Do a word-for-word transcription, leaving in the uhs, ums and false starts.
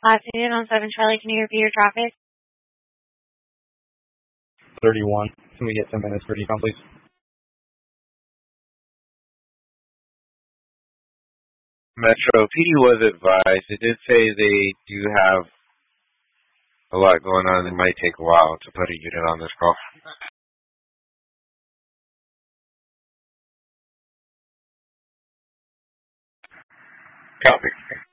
Last unit on seven Charlie, can you repeat your traffic? thirty-one. Can we get ten minutes for decom, please? Metro P D was advised. It did say they do have a lot going on. It might take a while to put a unit on this call. Copy.